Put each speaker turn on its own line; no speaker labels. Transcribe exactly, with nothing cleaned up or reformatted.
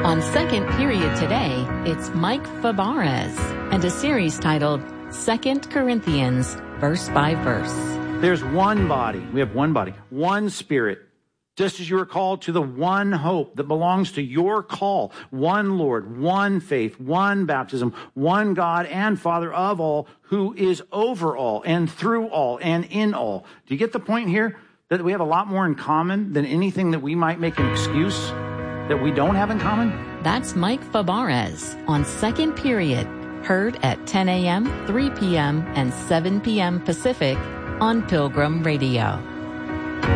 On Second Period today, it's Mike Fabarez and a series titled Second Corinthians, verse by verse.
There's one body. We have one body, one spirit. Just as you are called to the one hope that belongs to your call, one Lord, one faith, one baptism, one God and Father of all, who is over all and through all and in all. Do you get the point here? That we have a lot more in common than anything that we might make an excuse that we don't have in common?
That's Mike Fabarez on Second Period, heard at ten a.m., three p.m., and seven p.m. Pacific on Pilgrim Radio.